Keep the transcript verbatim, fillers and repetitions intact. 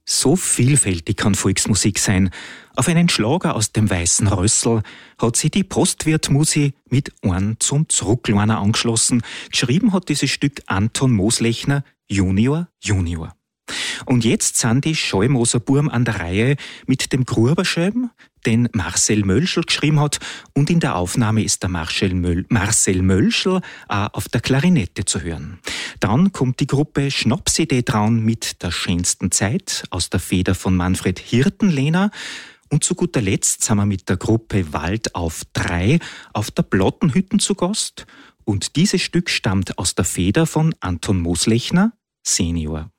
So vielfältig kann Volksmusik sein. Auf einen Schlager aus dem Weißen Rössl hat sie die Postwirtmusi mit Ohren zum Zurücklerner angeschlossen. Geschrieben hat dieses Stück Anton Moslechner Junior Junior. Und jetzt sind die Schallmoser Burm an der Reihe mit dem Gruberschelm, den Marcel Mölschl geschrieben hat, und in der Aufnahme ist der Marcel, Möl- Marcel Mölschl auch auf der Klarinette zu hören. Dann kommt die Gruppe Schnapsidee dran mit der schönsten Zeit aus der Feder von Manfred Hirtenlehner. Und zu guter Letzt sind wir mit der Gruppe Wald auf drei auf der Plottenhütten zu Gast. Und dieses Stück stammt aus der Feder von Anton Moslechner Senior.